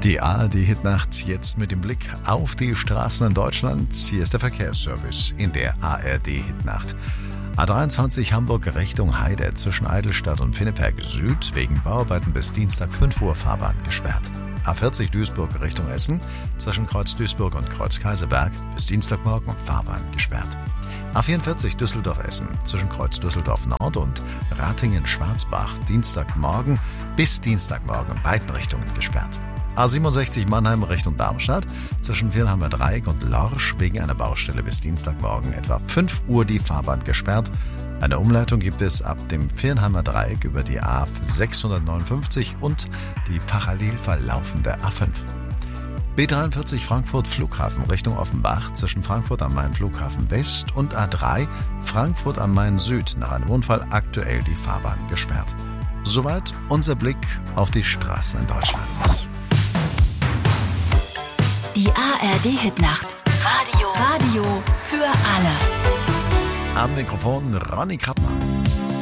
Die ARD-Hitnacht jetzt mit dem Blick auf die Straßen in Deutschland. Hier ist der Verkehrsservice in der ARD-Hitnacht. A23 Hamburg Richtung Heide zwischen Eidelstadt und Pinneberg Süd wegen Bauarbeiten bis Dienstag 5 Uhr Fahrbahn gesperrt. A40 Duisburg Richtung Essen zwischen Kreuz Duisburg und Kreuz Kaiserberg bis Dienstagmorgen Fahrbahn gesperrt. A44 Düsseldorf-Essen zwischen Kreuz Düsseldorf Nord und Ratingen-Schwarzbach Dienstagmorgen bis Dienstagmorgen in beiden Richtungen gesperrt. A67 Mannheim Richtung Darmstadt zwischen Vilheimer Dreieck und Lorsch wegen einer Baustelle bis Dienstagmorgen etwa 5 Uhr die Fahrbahn gesperrt. Eine Umleitung gibt es ab dem Vilheimer Dreieck über die A659 und die parallel verlaufende A5. B43 Frankfurt Flughafen Richtung Offenbach zwischen Frankfurt am Main Flughafen West und A3 Frankfurt am Main Süd nach einem Unfall aktuell die Fahrbahn gesperrt. Soweit unser Blick auf die Straßen in Deutschland. Die ARD-Hitnacht. Radio für alle. Am Mikrofon Ronny Krappmann.